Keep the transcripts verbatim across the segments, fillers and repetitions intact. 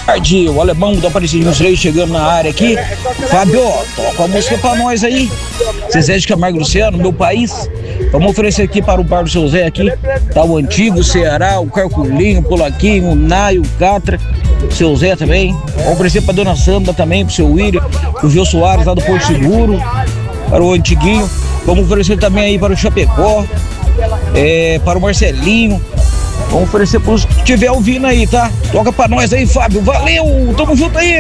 tarde, o alemão da Aparecida dos Reis chegando na área aqui. Fábio, toca a música pra nós aí. Zezé de Camargo Luciano, meu país. Vamos oferecer aqui para o bar do seu Zé aqui. Tá o Antigo, o Ceará, o Carculinho, o Polaquinho, o Naio, o Catra, o seu Zé também. Vamos oferecer pra Dona Sandra também, pro seu William, o Gil Soares lá do Porto Seguro, para o Antiguinho. Vamos oferecer também aí para o Chapecó, é, para o Marcelinho. Vamos oferecer para os que estiver ouvindo aí, tá? Toca pra nós aí, Fábio. Valeu, tamo junto aí.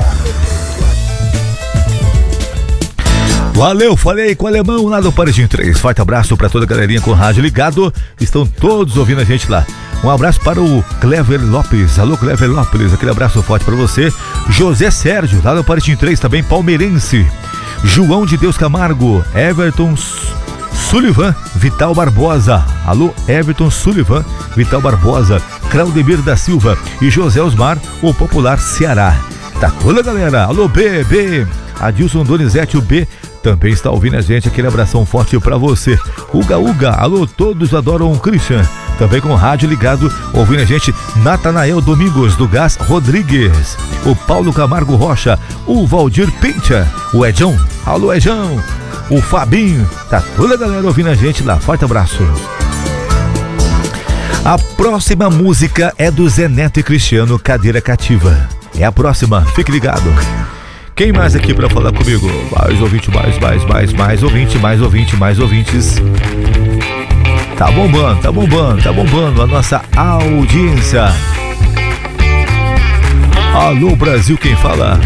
Valeu, falei com o alemão lá do Paredinho três. Forte abraço pra toda a galerinha com o rádio ligado. Estão todos ouvindo a gente lá. Um abraço para o Clever Lopes. Alô, Clever Lopes, aquele abraço forte pra você. José Sérgio, lá do Paredinho três, também palmeirense. João de Deus Camargo, Everton Sullivan, Vital Barbosa. Alô, Everton Sullivan, Vital Barbosa, Claudemir da Silva e José Osmar, o popular Ceará. Tá toda a galera. Alô, B, B. Adilson Donizete, o B, também está ouvindo a gente. Aquele abração forte pra você. Uga, Uga. Alô, todos adoram o Christian. Também com o rádio ligado, ouvindo a gente. Natanael Domingos, do Gás Rodrigues. O Paulo Camargo Rocha. O Valdir Pincha. O Edjão. Alô, Edjão. O Fabinho. Tá toda a galera ouvindo a gente lá. Forte abraço. A próxima música é do Zé Neto e Cristiano, Cadeira Cativa. É a próxima, fique ligado. Quem mais aqui pra falar comigo? Mais ouvinte, mais, mais, mais, mais ouvinte, mais ouvinte, mais ouvintes. Tá bombando, tá bombando, tá bombando a nossa audiência. Alô, Brasil, quem fala?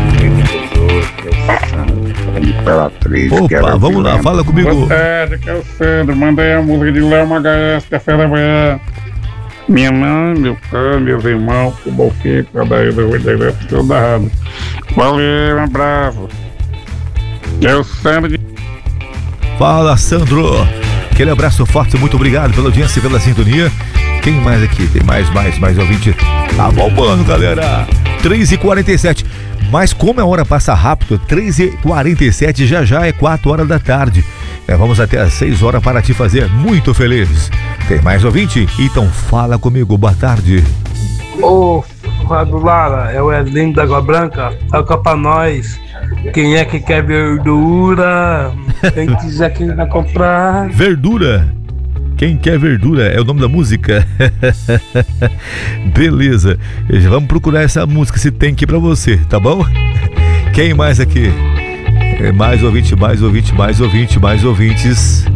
Opa, vamos lá, fala comigo. Boa tarde, aqui é o Sandro. Mandei a música de Léo Magalhães, café da manhã. Minha mãe, meu pai, meus irmãos, o Bolquinho, cada um do Ruideirão, tudo da rádio. Valeu, um abraço. É o Sandro de... Fala, Sandro. Aquele abraço forte, muito obrigado pela audiência e pela sintonia. Quem mais aqui? Tem mais, mais, mais ouvinte. Tá bombando, galera. três e quarenta e sete. Mas como a hora passa rápido, três e quarenta e sete, já já é quatro horas da tarde. É, vamos até às seis horas para te fazer muito feliz. Tem mais ouvinte? Então fala comigo, boa tarde. Ô, Fábio Lara, é o Edinho da Água Branca. Toca pra nós. Quem é que quer verdura? Quem quiser, quem vai comprar. Verdura? Quem quer verdura é o nome da música. Beleza, vamos procurar essa música se tem aqui pra você, tá bom? Quem mais aqui? É mais ouvinte, mais ouvinte, mais ouvinte, mais ouvintes.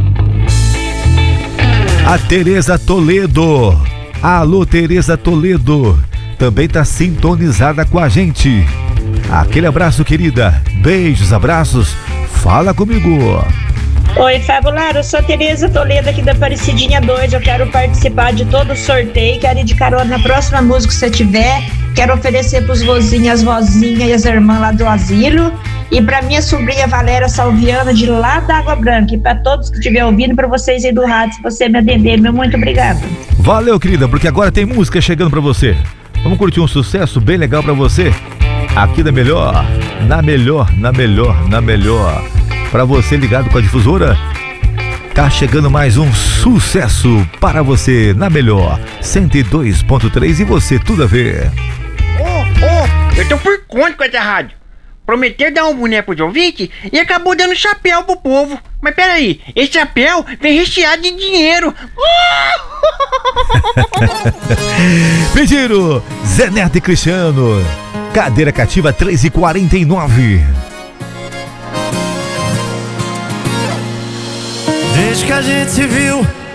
A Tereza Toledo. Alô, Tereza Toledo. Também tá sintonizada com a gente. Aquele abraço, querida. Beijos, abraços. Fala comigo. Oi, Fábio Lara, eu sou Tereza Toledo aqui da Aparecidinha dois. Eu quero participar de todo o sorteio. Quero ir de carona na próxima música que você tiver. Quero oferecer pros vozinhos, as vozinhas e as irmãs lá do asilo. E pra minha sobrinha Valéria Salviana, de lá da Água Branca. E pra todos que estiver ouvindo, pra vocês aí do rádio, se você me atender, meu muito obrigado. Valeu, querida, porque agora tem música chegando pra você. Vamos curtir um sucesso bem legal pra você. Aqui na melhor, na melhor, na melhor, na melhor. Pra você ligado com a difusora, tá chegando mais um sucesso para você na melhor cento e dois ponto três e você tudo a ver. Ô, oh, ô, oh, eu tô por conta com essa rádio. Prometeu dar um boné pros ouvintes e acabou dando chapéu pro povo. Mas peraí, esse chapéu vem recheado de dinheiro. Pediram Zé Neto e Cristiano, Cadeira Cativa três e quarenta e nove. Desde que a gente se viu,